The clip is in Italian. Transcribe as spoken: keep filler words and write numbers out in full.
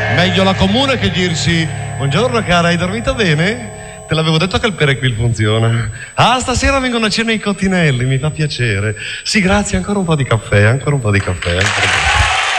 Meglio la comune che dirsi: buongiorno cara, hai dormito bene? Te l'avevo detto che il Perequil funziona. Ah, stasera vengono a cena i cottinelli, mi fa piacere. Sì, grazie, ancora un po' di caffè, ancora un po' di caffè. Ancora un po'.